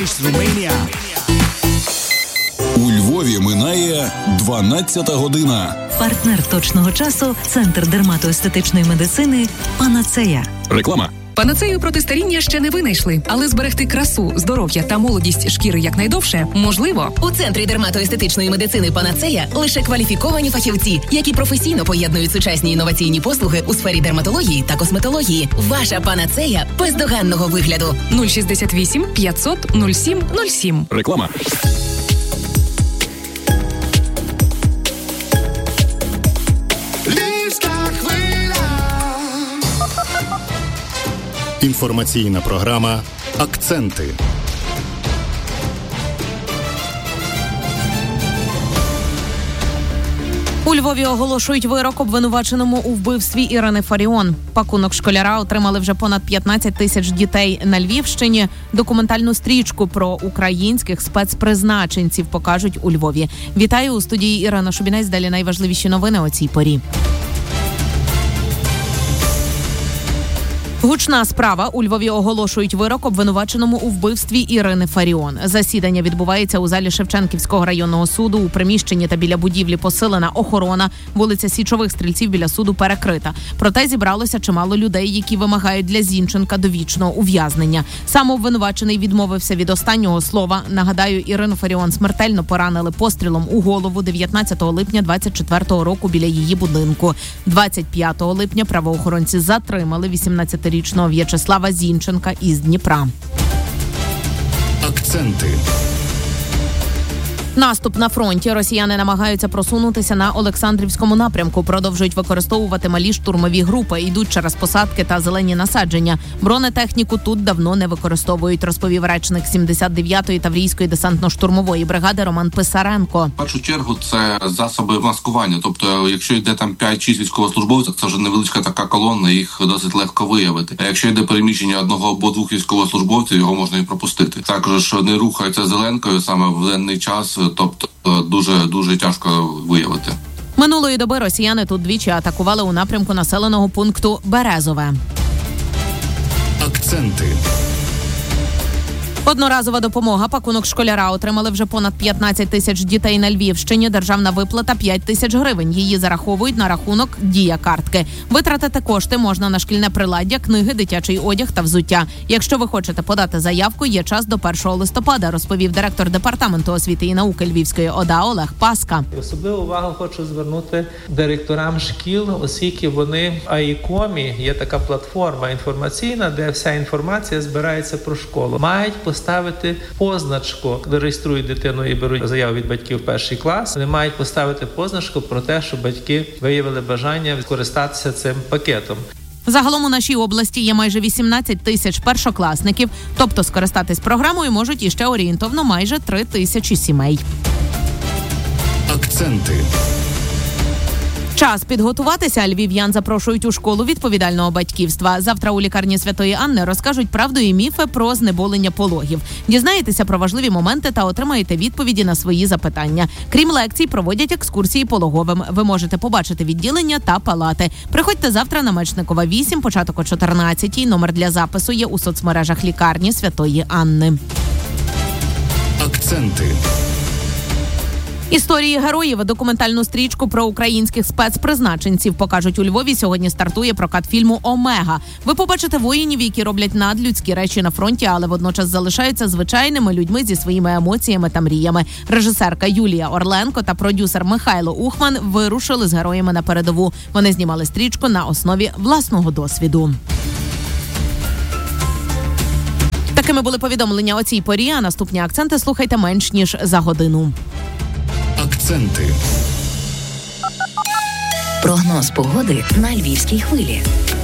У Львові минає 12-та година. Партнер точного часу – Центр дерматоестетичної медицини «Панацея». Реклама. Панацею проти старіння ще не винайшли, але зберегти красу, здоров'я та молодість шкіри якнайдовше можливо. У Центрі дерматоестетичної медицини «Панацея» лише кваліфіковані фахівці, які професійно поєднують сучасні інноваційні послуги у сфері дерматології та косметології. Ваша «Панацея» бездоганного вигляду. 068 500 07 07. Реклама. Інформаційна програма «Акценти». У Львові оголошують вирок обвинуваченому у вбивстві Ірини Фаріон. Пакунок школяра отримали вже понад 15 тисяч дітей на Львівщині. Документальну стрічку про українських спецпризначенців покажуть у Львові. Вітаю у студії Ірина Шубінець. Далі найважливіші новини о цій порі. Гучна справа. У Львові оголошують вирок обвинуваченому у вбивстві Ірини Фаріон. Засідання відбувається у залі Шевченківського районного суду. У приміщенні та біля будівлі посилена охорона. Вулиця Січових Стрільців біля суду перекрита. Проте зібралося чимало людей, які вимагають для Зінченка довічного ув'язнення. Сам обвинувачений відмовився від останнього слова. Нагадаю, Ірину Фаріон смертельно поранили пострілом у голову 19 липня 24-го року біля її будинку. 25 липня правоохоронці затримали 18-річного В'ячеслава Зінченка із Дніпра. Акценти. Наступ на фронті. Росіяни намагаються просунутися на Олександрівському напрямку. Продовжують використовувати малі штурмові групи. Йдуть через посадки та зелені насадження. Бронетехніку тут давно не використовують, розповів речник 79-ї Таврійської десантно-штурмової бригади Роман Писаренко. В першу чергу це засоби маскування. Тобто, якщо йде там 5-6 військовослужбовців, це вже невеличка така колона, їх досить легко виявити. А якщо йде переміщення одного або двох військовослужбовців, його можна і пропустити. Також вони рухаються зеленкою саме в денний час. Тобто дуже тяжко виявити. Минулої доби росіяни тут двічі атакували у напрямку населеного пункту Березове. Акценти. Одноразова допомога. Пакунок школяра отримали вже понад 15 тисяч дітей на Львівщині. Державна виплата 5 тисяч гривень. Її зараховують на рахунок «Дія картки». Витратити кошти можна на шкільне приладдя, книги, дитячий одяг та взуття. Якщо ви хочете подати заявку, є час до 1 листопада, розповів директор департаменту освіти і науки Львівської ОДА Олег Паска. Особливу увагу хочу звернути директорам шкіл, оскільки вони в АІКомі, є така платформа інформаційна, де вся інформація збирається про школу. Мають поставити позначку, коли реєструють дитину і беруть заяву від батьків в перший клас, вони мають поставити позначку про те, що батьки виявили бажання скористатися цим пакетом. Загалом у нашій області є майже 18 тисяч першокласників, тобто скористатись програмою можуть іще орієнтовно майже 3 тисячі сімей. Акценти. Час підготуватися. Львів'ян запрошують у школу відповідального батьківства. Завтра у лікарні Святої Анни розкажуть правду і міфи про знеболення пологів. Дізнаєтеся про важливі моменти та отримаєте відповіді на свої запитання. Крім лекцій, проводять екскурсії пологовим. Ви можете побачити відділення та палати. Приходьте завтра на Мечникова, 8, початок о 14-й. Номер для запису є у соцмережах лікарні Святої Анни. Акценти. Історії героїв. Документальну стрічку про українських спецпризначенців покажуть у Львові. Сьогодні стартує прокат фільму «Омега». Ви побачите воїнів, які роблять надлюдські речі на фронті, але водночас залишаються звичайними людьми зі своїми емоціями та мріями. Режисерка Юлія Орленко та продюсер Михайло Ухман вирушили з героями на передову. Вони знімали стрічку на основі власного досвіду. Такими були повідомлення о цій порі, а наступні акценти слухайте менш ніж за годину. Акценти. Прогноз погоди на Львівській хвилі.